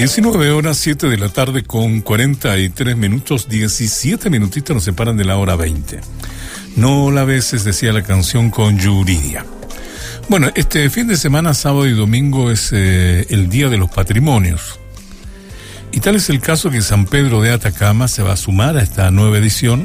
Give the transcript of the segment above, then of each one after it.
19 horas, 7 de la tarde con 43 minutos, 17 minutitos nos separan de la hora 20. No la beses, decía la canción con Yuridia. Bueno, este fin de semana, sábado y domingo, es el Día de los Patrimonios. Y tal es el caso que San Pedro de Atacama se va a sumar a esta nueva edición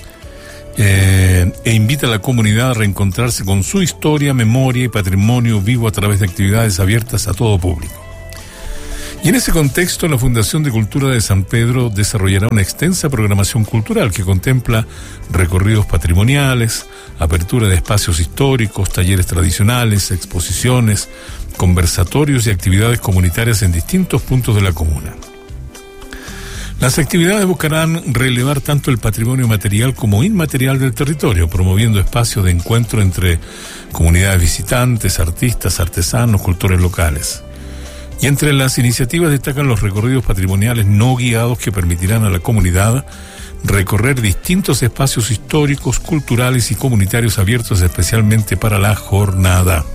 e invita a la comunidad a reencontrarse con su historia, memoria y patrimonio vivo a través de actividades abiertas a todo público. Y en ese contexto, la Fundación de Cultura de San Pedro desarrollará una extensa programación cultural que contempla recorridos patrimoniales, apertura de espacios históricos, talleres tradicionales, exposiciones, conversatorios y actividades comunitarias en distintos puntos de la comuna. Las actividades buscarán relevar tanto el patrimonio material como inmaterial del territorio, promoviendo espacios de encuentro entre comunidades visitantes, artistas, artesanos, cultores locales. Y entre las iniciativas destacan los recorridos patrimoniales no guiados que permitirán a la comunidad recorrer distintos espacios históricos, culturales y comunitarios abiertos especialmente para la jornada.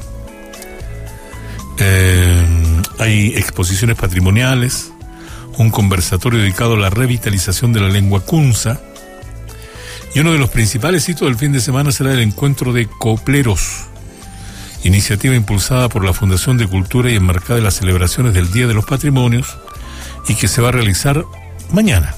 Hay exposiciones patrimoniales, un conversatorio dedicado a la revitalización de la lengua kunza, y uno de los principales hitos del fin de semana será el encuentro de copleros, iniciativa impulsada por la Fundación de Cultura y enmarcada en las celebraciones del Día de los Patrimonios y que se va a realizar mañana.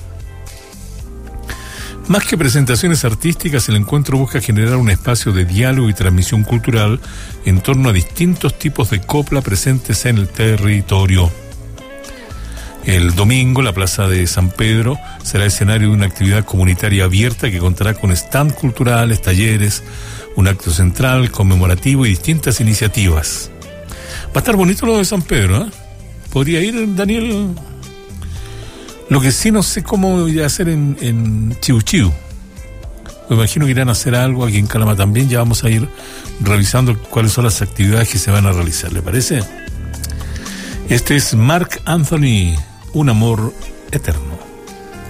Más que presentaciones artísticas, el encuentro busca generar un espacio de diálogo y transmisión cultural en torno a distintos tipos de copla presentes en el territorio. El domingo, la Plaza de San Pedro será escenario de una actividad comunitaria abierta que contará con stand culturales, talleres, un acto central, conmemorativo y distintas iniciativas. Va a estar bonito lo de San Pedro, ¿eh? ¿Podría ir, Daniel? Lo que sí no sé cómo irá a hacer en Chiu Chiu. Me imagino que irán a hacer algo aquí en Calama también. Ya vamos a ir revisando cuáles son las actividades que se van a realizar, ¿le parece? Este es Marc Anthony, Un amor eterno.